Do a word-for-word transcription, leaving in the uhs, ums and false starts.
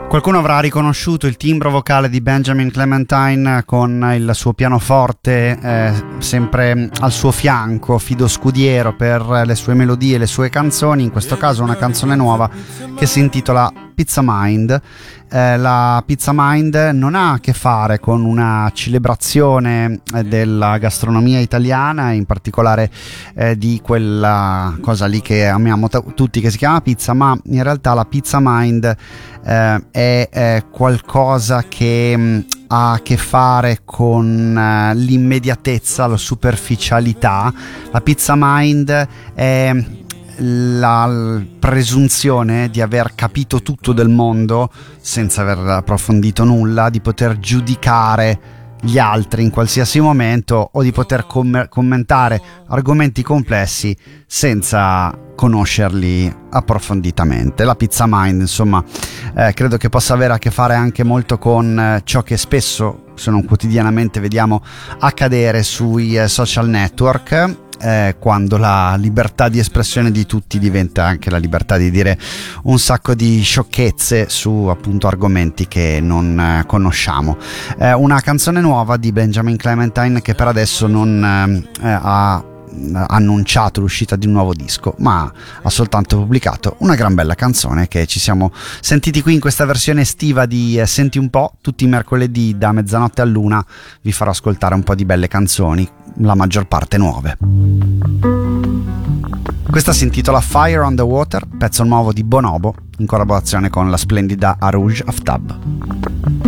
Qualcuno avrà riconosciuto il timbro vocale di Benjamin Clementine con il suo pianoforte eh, sempre al suo fianco, fido scudiero per le sue melodie e le sue canzoni. In questo caso una canzone nuova che si intitola Pizza Mind. Eh, la Pizza Mind non ha a che fare con una celebrazione eh, della gastronomia italiana, in particolare eh, di quella cosa lì che amiamo t- tutti, che si chiama pizza, ma in realtà la Pizza Mind eh, è, è qualcosa che mh, ha a che fare con uh, l'immediatezza, la superficialità. La Pizza Mind è la presunzione di aver capito tutto del mondo senza aver approfondito nulla, di poter giudicare gli altri in qualsiasi momento o di poter com- commentare argomenti complessi senza conoscerli approfonditamente. La Pizza Mind, insomma, eh, credo che possa avere a che fare anche molto con eh, ciò che spesso, se non quotidianamente, vediamo accadere sui eh, social network. Eh, quando la libertà di espressione di tutti diventa anche la libertà di dire un sacco di sciocchezze su appunto argomenti che non eh, conosciamo. Eh, una canzone nuova di Benjamin Clementine che per adesso non eh, ha annunciato l'uscita di un nuovo disco, ma ha soltanto pubblicato una gran bella canzone che ci siamo sentiti qui in questa versione estiva di eh, Senti un po'. Tutti i mercoledì da mezzanotte all'una vi farò ascoltare un po' di belle canzoni, la maggior parte nuove. Questa si intitola Fire on the Water, pezzo nuovo di Bonobo in collaborazione con la splendida Arouge Aftab.